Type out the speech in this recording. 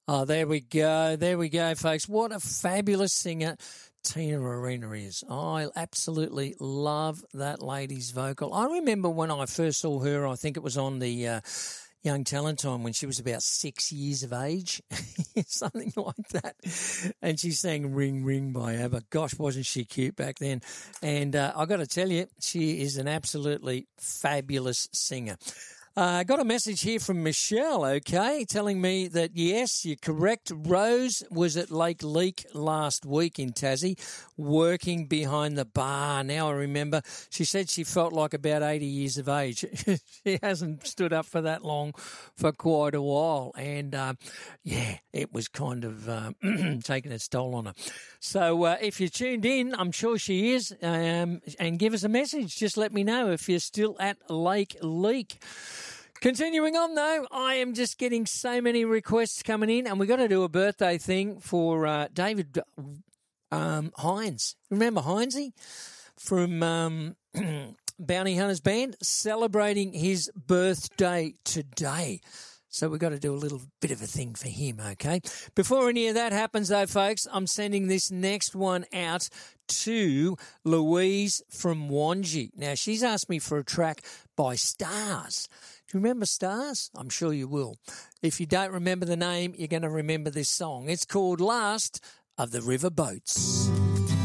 Oh, there we go. There we go, folks. What a fabulous singer Tina Arena is. I absolutely love that lady's vocal. I remember when I first saw her, I think it was on the Young Talent Time when she was about 6 years of age, something like that. And she sang Ring Ring by ABBA. Gosh, wasn't she cute back then? And I got to tell you, she is an absolutely fabulous singer. I got a message here from Michelle, okay, telling me that, yes, you're correct. Rose was at Lake Leak last week in Tassie, working behind the bar. Now I remember she said she felt like about 80 years of age. She hasn't stood up for that long for quite a while. And, yeah, it was kind of taking its toll on her. So if you're tuned in, I'm sure she is, and give us a message. Just let me know if you're still at Lake Leak. Continuing on, though, I am just getting so many requests coming in, and we've got to do a birthday thing for David Hines. Remember Hinesy from Bounty Hunters Band? Celebrating his birthday today. So we've got to do a little bit of a thing for him, okay? Before any of that happens, though, folks, I'm sending this next one out to Louise from Wangi. Now, she's asked me for a track by Stars. Do you remember Stars? I'm sure you will. If you don't remember the name, you're going to remember this song. It's called Last of the River Boats.